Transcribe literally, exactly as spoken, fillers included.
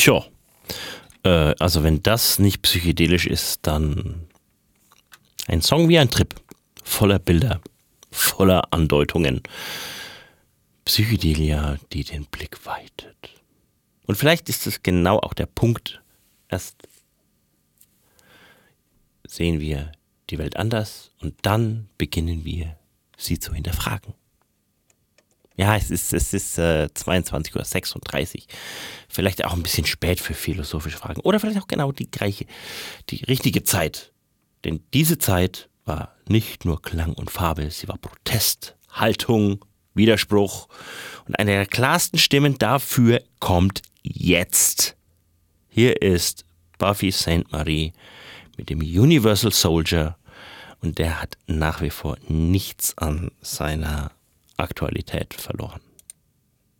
Tja, äh, also wenn das nicht psychedelisch ist, dann ein Song wie ein Trip. Voller Bilder, voller Andeutungen. Psychedelia, die den Blick weitet. Und vielleicht ist es genau auch der Punkt. Erst sehen wir die Welt anders und dann beginnen wir, sie zu hinterfragen. Ja, es ist, es ist äh, zweiundzwanzig Uhr sechsunddreißig. Vielleicht auch ein bisschen spät für philosophische Fragen. Oder vielleicht auch genau die gleiche, die richtige Zeit. Denn diese Zeit war nicht nur Klang und Farbe, sie war Protest, Haltung, Widerspruch. Und eine der klarsten Stimmen dafür kommt jetzt. Hier ist Buffy Sainte-Marie mit dem Universal Soldier. Und der hat nach wie vor nichts an seiner Aktualität verloren.